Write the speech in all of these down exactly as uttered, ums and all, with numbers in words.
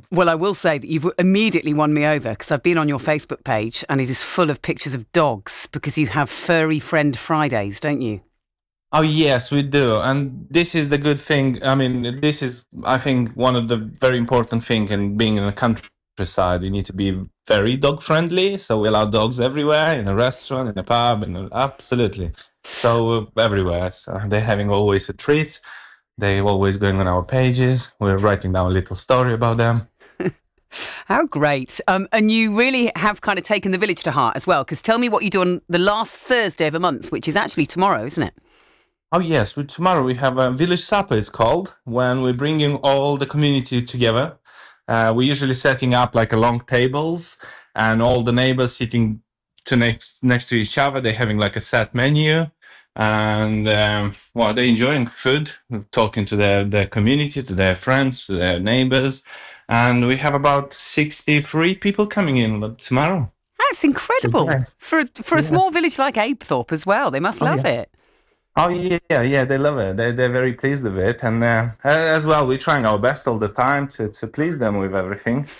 Well, I will say that you've immediately won me over because I've been on your Facebook page and it is full of pictures of dogs because you have Furry Friend Fridays, don't you? Oh yes, we do, and this is the good thing. I mean, this is, I think, one of the very important thing in being in a countryside. You need to be very dog friendly, so we allow dogs everywhere, in a restaurant, in a pub, and absolutely, so uh, everywhere. So they're having always a treat. They're always going on our pages. We're writing down a little story about them. How great. Um, and you really have kind of taken the village to heart as well, because tell me what you do on the last Thursday of a month, which is actually tomorrow, isn't it? Oh yes, we, tomorrow we have a village supper. It's called, when we're bringing all the community together. Uh, we're usually setting up like a long tables, and all the neighbors sitting to next next to each other. They're having like a set menu, and um, well, they're enjoying food, talking to their their community, to their friends, to their neighbors, and we have about sixty-three people coming in tomorrow. That's incredible Nice. for for a Yeah. small village like Apethorpe as well. They must Oh love yeah. it. Oh yeah, yeah, they love it. They they're very pleased with it, and uh, as well, we're trying our best all the time to to please them with everything.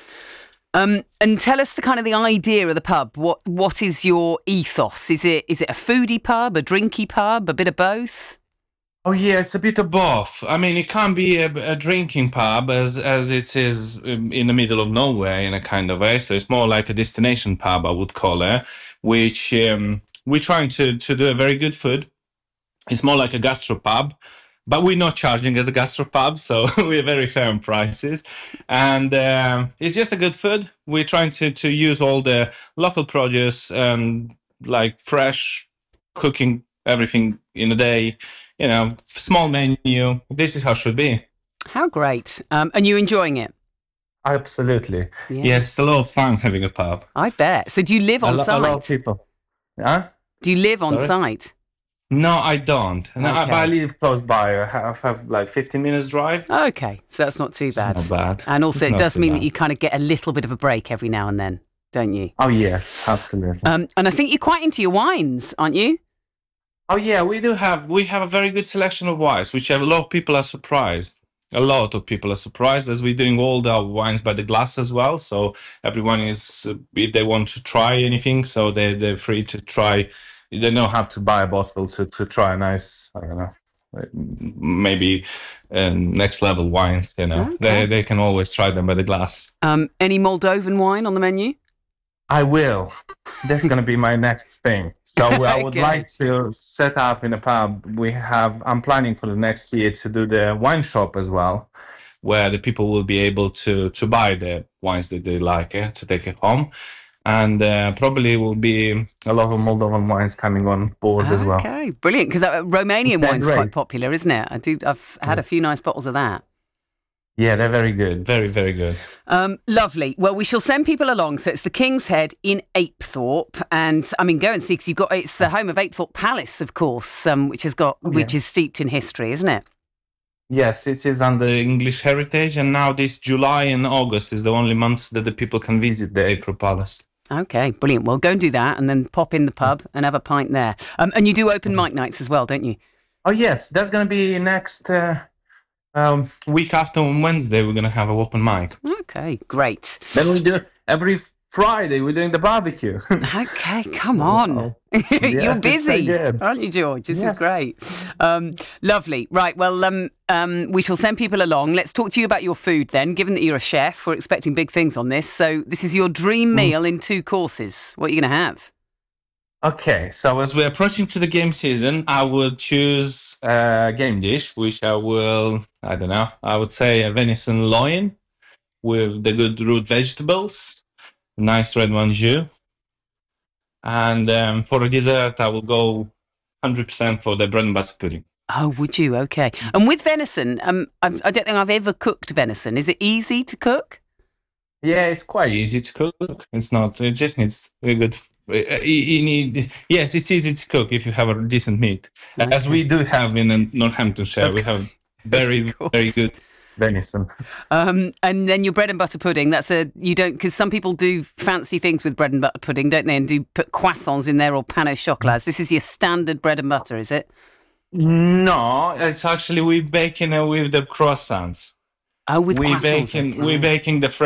Um, and tell us the kind of the idea of the pub. What what is your ethos? Is it is it a foodie pub, a drinky pub, a bit of both? Oh yeah, it's a bit of both. I mean, it can't be a, a drinking pub as as it is um, in the middle of nowhere in a kind of way. So it's more like a destination pub, I would call it, which um, we're trying to to do a very good food. It's more like a gastropub, but we're not charging as a gastropub, so we're very fair on prices. And um it's just a good food. We're trying to, to use all the local produce and like fresh cooking everything in a day. You know, small menu. This is how it should be. How great. Um, and you enjoying it? Absolutely. Yeah, Yes, it's a lot of fun having a pub. I bet. So do you live A, on lo- a lot of site? people. Huh? Do you live on Sorry? site? No, I don't. No, I, Okay. but I live close by. I have, have like fifteen minutes drive. Okay, so that's not too It's bad. not bad. And also, It's it not does too mean that bad. you kind of get a little bit of a break every now and then, don't you? Oh yes, absolutely. Um, and I think you're quite into your wines, aren't you? Oh yeah, we do have we have a very good selection of wines, which a lot of people are surprised. A lot of people are surprised as we're doing all the wines by the glass as well. So everyone is, uh, if they want to try anything, so they they're free to try. They don't have to buy a bottle to to try a nice, I don't know, uh, maybe um, next level wines. You know, Okay. they they can always try them by the glass. Um, any Moldovan wine on the menu? I will. That's going to be my next thing. So I would Okay. like to set up in a pub. We have. I'm planning for the next year to do the wine shop as well, where the people will be able to to buy the wines that they like, eh, to take it home, and uh, probably will be a lot of Moldovan wines coming on board as well. Okay, brilliant. Because uh, Romanian They're wine's great. quite popular, isn't it? I do. I've had a few nice bottles of that. Yeah, they're very good. Very very good. Um, lovely. Well, we shall send people along. So it's the King's Head in Apethorpe, and I mean, go and see because you've got. It's the home of Apethorpe Palace, of course, um, which has got, Oh, which yeah. is steeped in history, isn't it? Yes, it is under English heritage, and now this July and August is the only months that the people can visit the April Palace. Okay, brilliant. Well, go and do that, and then pop in the pub and have a pint there. Um, and you do open mic nights as well, don't you? Oh yes, that's gonna be next uh, um, week after on Wednesday. We're gonna have an open mic. Okay, great. Then we do every Friday. We're doing the barbecue. Okay, come on. Wow. You're Yes, it's so busy, good. aren't you, George? This is Yes. great. Um, lovely. Right, well, um, um, we shall send people along. Let's talk to you about your food then, given that you're a chef. We're expecting big things on this. So this is your dream meal in two courses. What are you going to have? Okay, so as we're approaching to the game season, I would choose a game dish, which I will, I don't know, I would say a venison loin with the good root vegetables, nice red one jus, and um, for a dessert, I will go one hundred percent for the bread and butter pudding. Oh, would you? Okay. And with venison, um, I've, I don't think I've ever cooked venison. Is it easy to cook? Yeah, it's quite easy to cook. It's not. It just needs a good. uh, You, you need. Yes, it's easy to cook if you have a decent meat, as Okay. we do have in uh, Northamptonshire. Of We have very, course. very good venison. Um, and then your bread and butter pudding. That's a you don't because some people do fancy things with bread and butter pudding, don't they? And do put croissants in there or pain au chocolat. This is your standard bread and butter, is it? No, it's actually we baking it with the croissants. Oh, with We croissants. baking. okay. We baking the